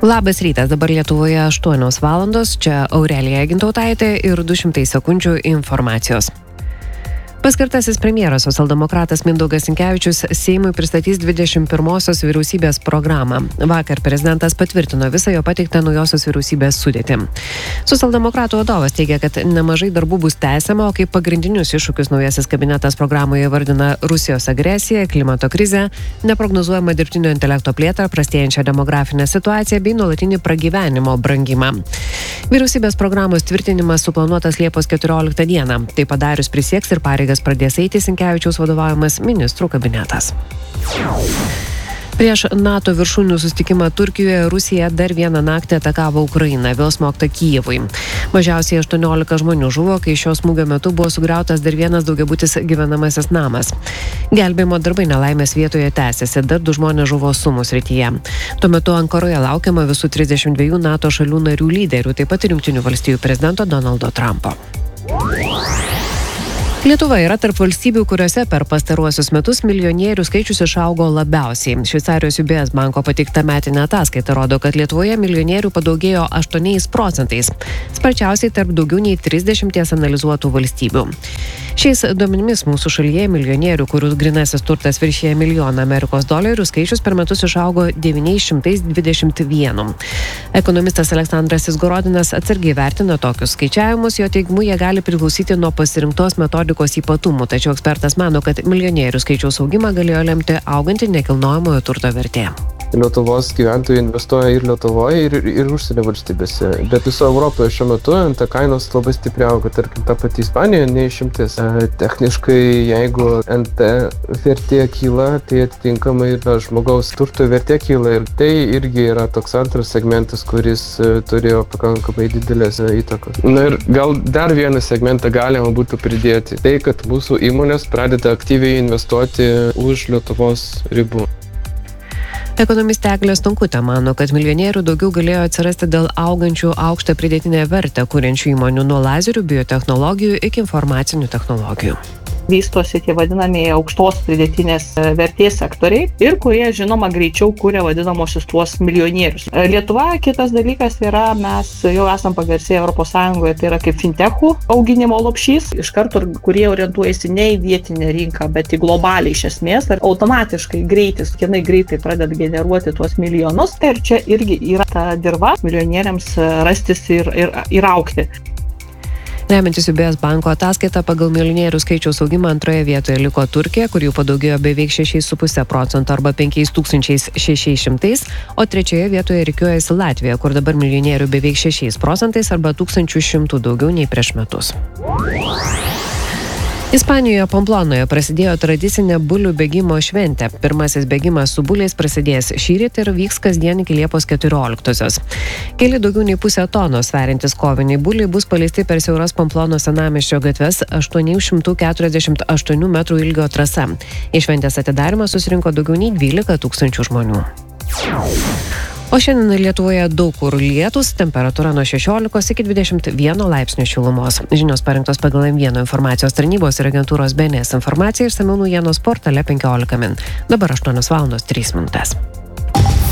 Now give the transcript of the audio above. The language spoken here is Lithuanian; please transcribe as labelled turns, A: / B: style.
A: Labas rytas, dabar Lietuvoje 8 valandos, čia Aurelija Gintautaitė ir 200 sekundžių informacijos. Paskirtasis premjeras socialdemokratas Mindaugas Sinkevičius Seimui pristatys 21-osios vyriausybės programą. Vakar prezidentas patvirtino visą jo pateiktą naujosios vyriausybės sudėtį. Socialdemokratų vadovas teigia, kad nemažai darbų bus tęsiama, o kaip pagrindinius iššūkius naujasis kabinetas programoje vardina Rusijos agresiją, klimato krizę, neprognozuojamą dirbtinio intelekto plėtrą, prastėjančią demografinę situaciją bei nuolatinį pragyvenimo brangimą. Vyriausybės programos tvirtinimas suplanuotas Liepos 14 dieną. Tai padarius prisieks ir pareigas pradės eiti Sinkevičiaus vadovaujamas ministrų kabinetas. Prieš NATO viršūnių susitikimą Turkijoje Rusija dar vieną naktį atakavo Ukrainą, vėl smogta Kijevui. Mažiausiai 18 žmonių žuvo, kai šio smūgio metu buvo sugriautas dar vienas daugiabutis gyvenamasis namas. Gelbėjimo darbai nelaimės vietoje tęsiasi, dar 2 žmonės žuvo Sumų srityje. Tuo metu Ankaroje laukiama visų 32 NATO šalių narių lyderių, taip pat ir Jungtinių valstijų prezidento Donaldo Trumpo. Lietuva yra tarp valstybių, kuriuose per pastaruosius metus milijonierių skaičius išaugo labiausiai. Šveicarijos UBS banko pateikta metinė ataskaita rodo, kad Lietuvoje milijonierių padaugėjo 8%, sparčiausiai tarp daugiau nei 30 analizuotų valstybių. Šiais duomenimis mūsų šalyje milijonierių, kurių grynasis turtas viršija $1 000 000 skaičius per metus išaugo 921. Ekonomistas Aleksandras Izgorodinas atsargiai vertina tokius skaičiavimus, jo teigimu jie gali priklausyti nuo pasirinktos metodikos ypatumų, tačiau ekspertas mano, kad milijonierių skaičiaus augimą galėjo lemti auganti nekilnojamojo turto vertė.
B: Lietuvos gyventojai investuoja ir Lietuvoje, ir užsienio valstybėse. Bet viso Europoje šiuo metu NT kainos labai stipriai auga. Tarkim, ta pati Ispanija neišimtis. Techniškai, jeigu NT vertė kyla, tai atitinkamai žmogaus turto vertė kyla. Ir tai irgi yra toks antras segmentas, kuris turėjo pakankamai didelės įtakos. Na ir gal dar vieną segmentą galima būtų pridėti. Tai, kad mūsų įmonės pradeda aktyviai investuoti už Lietuvos ribų.
A: Ekonomistė Eglė Stonkutė mano, kad milijonierių daugiau galėjo atsirasti dėl augančių aukštą pridėtinę vertę kuriančių įmonių nuo lazerių, biotechnologijų iki informacinių technologijų.
C: Vystosi tie vadinamieji aukštos pridėtinės vertės sektoriai ir kurie, žinoma, greičiau kuria vadinamosius tuos milijonierius. Lietuva, kitas dalykas yra, mes jau esam pagarsėję Europos Sąjungoje, tai yra kaip fintechų auginimo lopšys, iš karto, kurie orientuojasi ne į vietinę rinką, bet į globalią iš esmės, ir automatiškai kinai greitai pradeda generuoti tuos milijonus, tai ir čia irgi yra ta dirva milijonieriams rastis ir augti.
A: Remiantis UBS banko ataskaita, pagal milijonierių skaičiaus augimą antroje vietoje liko Turkija, kur jų padaugėjo beveik 6,5% arba 5600, o trečioje vietoje rikiuojasi Latvija, kur dabar milijonierių beveik 6% arba 1100 daugiau nei prieš metus. Ispanijoje Pamplonoje prasidėjo tradicinė bulių bėgimo šventė. Pirmasis bėgimas su buliais prasidės šįryt ir vyks kasdien iki Liepos 14-osios. Keli daugiau nei pusę tonos sveriantys koviniai buliai bus paleisti per siauras Pamplono senamiesčio gatves 848 metrų ilgio trasa. Į šventės atidarymą susirinko daugiau nei 12 000 žmonių. O šiandien Lietuvoje daug kur lietus, temperatūra nuo 16 iki 21 laipsnių šilumos. Žinios parengtos pagal M1 informacijos tarnybos ir agentūros BNS informaciją išsamiau naujienos portale 15 min. Dabar 8 valandos 3 minutės.